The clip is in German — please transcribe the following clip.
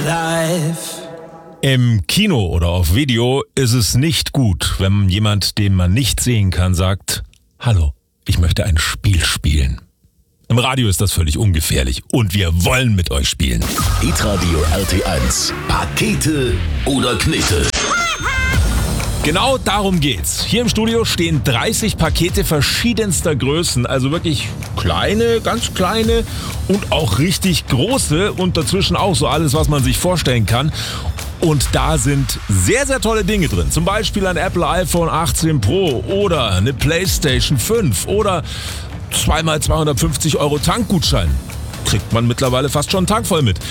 life. Im Kino oder auf Video ist es nicht gut, wenn jemand, den man nicht sehen kann, sagt: Hallo, ich möchte ein Spiel spielen. Im Radio ist das völlig ungefährlich und wir wollen mit euch spielen. Hitradio RT1. Pakete oder Knete? Genau darum geht's. Hier im Studio stehen 30 Pakete verschiedenster Größen, also wirklich kleine, ganz kleine und auch richtig große und dazwischen auch so alles, was man sich vorstellen kann. Und da sind sehr, sehr tolle Dinge drin. Zum Beispiel ein Apple iPhone 18 Pro oder eine PlayStation 5 oder 2x250 € Tankgutschein. Kriegt man mittlerweile fast schon einen Tank voll mit.